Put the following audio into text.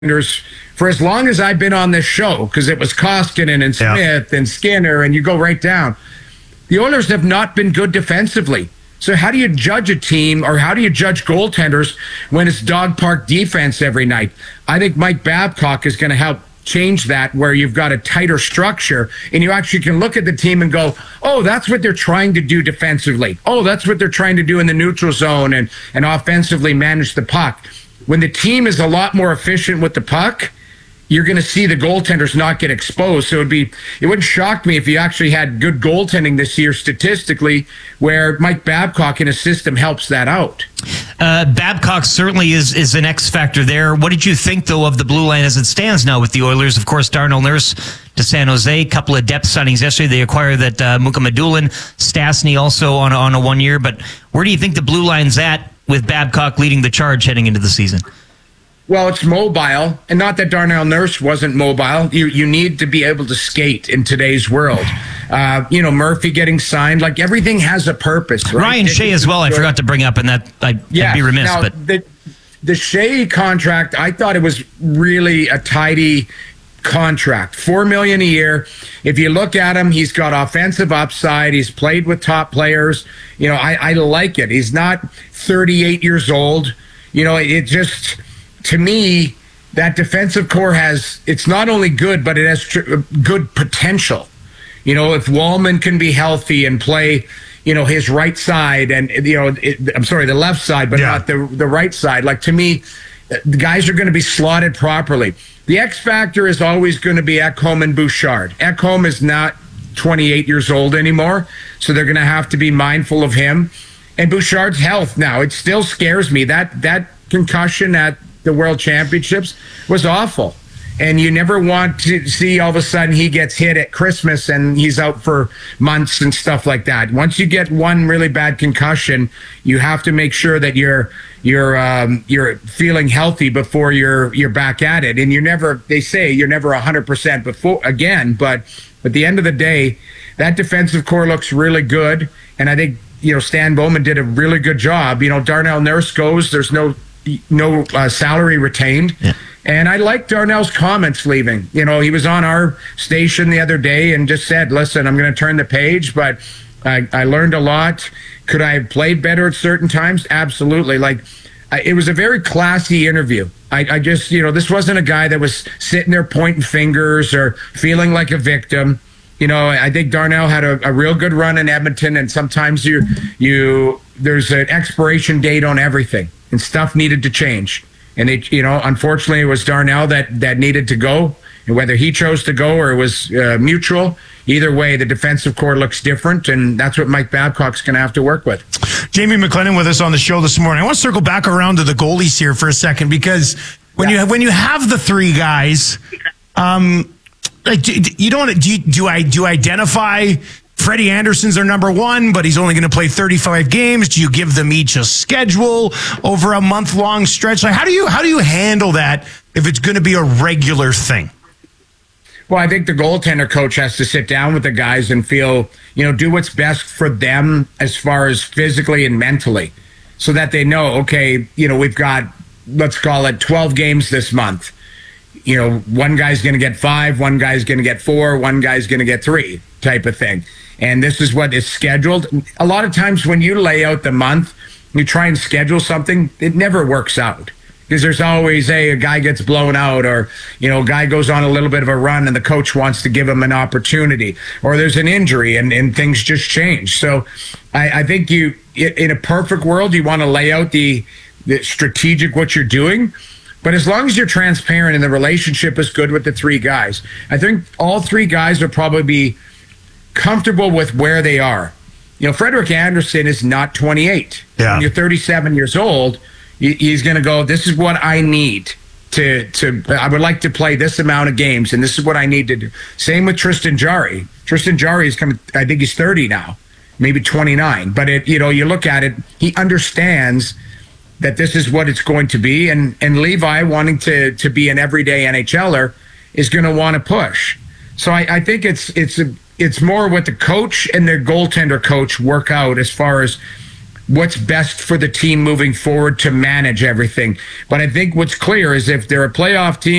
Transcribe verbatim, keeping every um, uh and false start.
goaltenders for as long as I've been on this show, because it was Koskinen and Smith yeah. and Skinner, and you go right down. The Oilers have not been good defensively. So how do you judge a team, or how do you judge goaltenders when it's dog park defense every night? I think Mike Babcock is going to help change that, where you've got a tighter structure and you actually can look at the team and go, oh, that's what they're trying to do defensively. Oh, that's what they're trying to do in the neutral zone and, and offensively manage the puck. When the team is a lot more efficient with the puck, you're going to see the goaltenders not get exposed. So it'd be, it wouldn't shock me if you actually had good goaltending this year statistically, where Mike Babcock in his system helps that out. Uh, Babcock certainly is is an X factor there. What did you think, though, of the blue line as it stands now with the Oilers? Of course, Darnell Nurse to San Jose, couple of depth signings yesterday. They acquired that uh, Mukhamadullin, Stastny also on a, on a one year. But where do you think the blue line's at with Babcock leading the charge heading into the season? Well, it's mobile, and not that Darnell Nurse wasn't mobile. You you need to be able to skate in today's world. Uh, you know, Murphy getting signed, like everything has a purpose. Right? Ryan Shea as well, I forgot to bring up, and that I'd, yes. I'd be remiss. Now, but the, the Shea contract, I thought it was really a tidy contract. Four million dollars a year. If you look at him, he's got offensive upside. He's played with top players. You know, I, I like it. He's not thirty-eight years old. You know, it just... To me, that defensive core has, it's not only good, but it has tr- good potential. You know, if Wallman can be healthy and play, you know, his right side and, you know, it, I'm sorry, the left side, but yeah. not the the right side. Like, to me, the guys are going to be slotted properly. The X factor is always going to be Ekholm and Bouchard. Ekholm is not twenty-eight years old anymore, so they're going to have to be mindful of him. And Bouchard's health now, it still scares me. That that concussion at the World Championships was awful. And you never want to see all of a sudden he gets hit at Christmas and he's out for months and stuff like that. Once you get one really bad concussion, you have to make sure that you're you're um, you're feeling healthy before you're you're back at it. And you're never, they say you're never one hundred percent before again, but at the end of the day, that defensive core looks really good. And I think, you know, Stan Bowman did a really good job. You know, Darnell Nurse goes, there's no no uh, salary retained. Yeah. And I like Darnell's comments leaving. You know, he was on our station the other day and just said, listen, I'm going to turn the page, but I, I learned a lot. Could I have played better at certain times? Absolutely. Like, I, it was a very classy interview. I, I just, you know, this wasn't a guy that was sitting there pointing fingers or feeling like a victim. You know, I think Darnell had a, a real good run in Edmonton, and sometimes you, you, there's an expiration date on everything. And stuff needed to change. And, it, you know, unfortunately, it was Darnell that, that needed to go. And whether he chose to go or it was uh, mutual, either way, the defensive core looks different. And that's what Mike Babcock's going to have to work with. Jamie McLennan with us on the show this morning. I want to circle back around to the goalies here for a second, because when yeah. you when you have the three guys, um, do, you don't do you, do I do you identify Freddie Anderson's their number one, but he's only going to play thirty-five games. Do you give them each a schedule over a month-long stretch? Like, how do you how do you handle that if it's going to be a regular thing? Well, I think the goaltender coach has to sit down with the guys and feel, you know, do what's best for them as far as physically and mentally, so that they know, okay, you know, we've got, let's call it twelve games this month. You know, one guy's going to get five, one guy's going to get four, one guy's going to get three, type of thing. And this is what is scheduled. A lot of times when you lay out the month, you try and schedule something, it never works out. Because there's always, hey, a guy gets blown out, or, you know, a guy goes on a little bit of a run and the coach wants to give him an opportunity, or there's an injury and, and things just change. So I, I think you, in a perfect world, you want to lay out the, the strategic what you're doing. But as long as you're transparent and the relationship is good with the three guys, I think all three guys will probably be comfortable with where they are. You know, Frederik Andersen is not twenty-eight. Yeah. When you're thirty-seven years old, he's going to go, this is what I need to, to, I would like to play this amount of games, and this is what I need to do. Same with Tristan Jarry. Tristan Jarry is coming, I think he's thirty now, maybe twenty-nine. But, it, you know, you look at it, he understands that this is what it's going to be. And, and Levi, wanting to, to be an everyday NHLer, is going to want to push. So I, I think it's it's a, it's more what the coach and their goaltender coach work out as far as what's best for the team moving forward to manage everything. But I think what's clear is if they're a playoff team,